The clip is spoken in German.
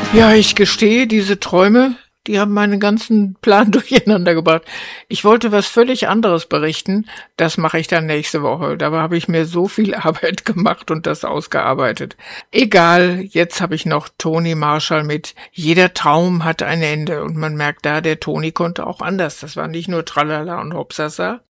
Ja, ich gestehe, diese Träume, die haben meinen ganzen Plan durcheinander gebracht. Ich wollte was völlig anderes berichten. Das mache ich dann nächste Woche. Dabei habe ich mir so viel Arbeit gemacht und das ausgearbeitet. Egal, jetzt habe ich noch Toni Marshall mit Jeder Traum hat ein Ende. Und man merkt da, der Toni konnte auch anders. Das war nicht nur Tralala und Hopsasa.